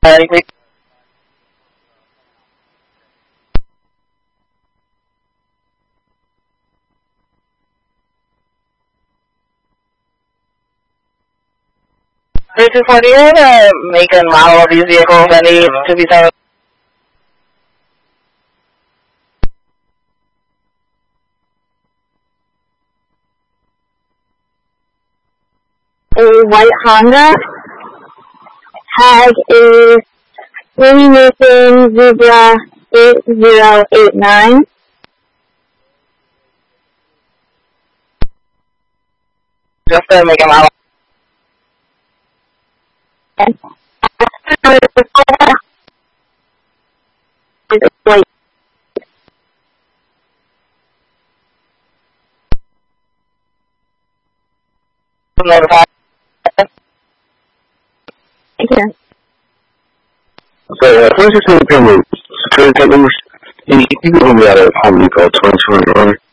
anything? Do you have a make and model of these vehicles that need to be done? A white Honda has a Nissan Zebra 8089. Just to make and model. Notify. Okay. So, 2016 Camry, security tech numbers, you can go me out of Home Depot, 2200.